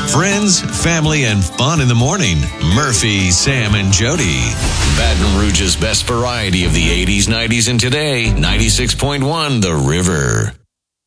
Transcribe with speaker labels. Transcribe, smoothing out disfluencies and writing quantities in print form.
Speaker 1: Friends, family, and fun in the morning. Murphy, Sam, and Jody. Baton Rouge's best variety of the 80s, 90s, and today. 96.1 The River.